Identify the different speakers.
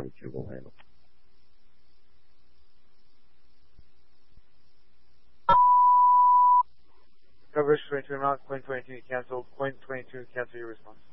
Speaker 1: 2022, we'll handle.
Speaker 2: Coverage 22 amount, coin 22 canceled, coin 22 cancel your response.